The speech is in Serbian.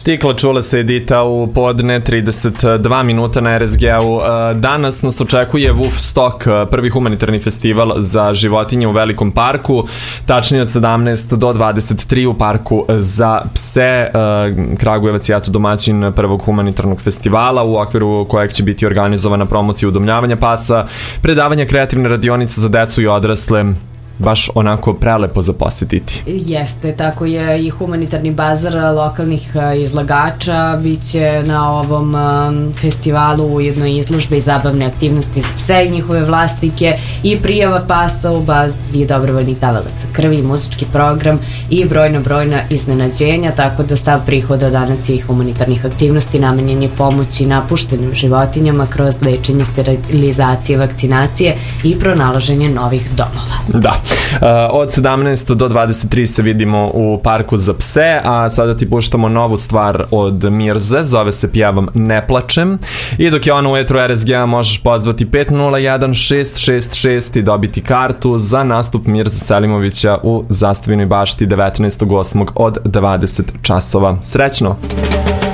Tikla, čula se Edita u podne, 32 minuta na RSG-u. Danas nas očekuje Woofstock, prvi humanitarni festival za životinje u Velikom parku, tačnije od 17 do 23 u parku za pse. Kragujevac je eto domaćin prvog humanitarnog festivala, u okviru kojeg će biti organizovana promocija udomljavanja pasa, predavanja kreativne radionice za decu i odrasle. Baš onako prelepo za posjetiti. Jeste, tako je i humanitarni bazar lokalnih izlagača. Biće na ovom festivalu ujedno izložbe i zabavne aktivnosti za pse i njihove vlasnike i prijava pasa u bazi dobrovoljnih davalaca krvi, muzički program i brojna iznenađenja, tako da sav prihod od danas i humanitarnih aktivnosti namenjen je pomoći napuštenim životinjama kroz lečenje, sterilizacije, vakcinacije i pronalaženje novih domova. Da. Od 17 do 23 se vidimo u parku za pse, a sada ti puštamo novu stvar od Mirze, zove se Pjevam ne plačem, i dok je ona u etru RSG-a možeš pozvati 501-666 i dobiti kartu za nastup Mirza Selimovića u Zastavinoj bašti 19.8. od 20 časova. Srećno!